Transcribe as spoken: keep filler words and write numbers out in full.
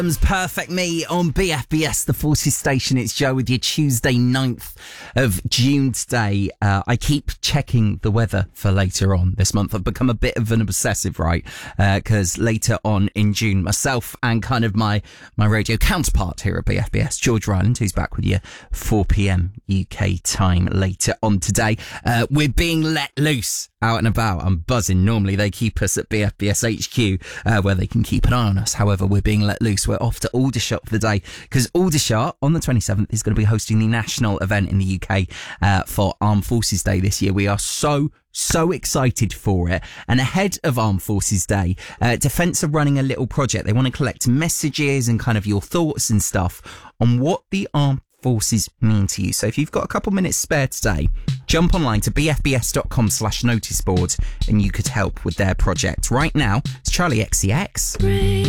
Adams, Perfect Me on B F B S, the Forces Station. It's Joe with you, Tuesday ninth of June today. Uh, I keep checking the weather for later on this month. I've become a bit of an obsessive, right? Because uh, later on in June, myself and kind of my, my radio counterpart here at B F B S, George Ryland, who's back with you, four p.m. U K time later on today. Uh, we're being let loose out and about. I'm buzzing. Normally they keep us at B F B S H Q uh, where they can keep an eye on us. However, we're being let loose. We're off to Aldershot for the day because Aldershot on the twenty-seventh is going to be hosting the national event in the U K uh, for Armed Forces Day this year. We are so So excited for it. And ahead of Armed Forces Day, uh, Defence are running a little project. They want to collect messages and kind of your thoughts and stuff on what the Armed Forces mean to you. So if you've got a couple minutes spare today, jump online to bfbs.com slash notice board and you could help with their project. Right now, it's Charlie X C X.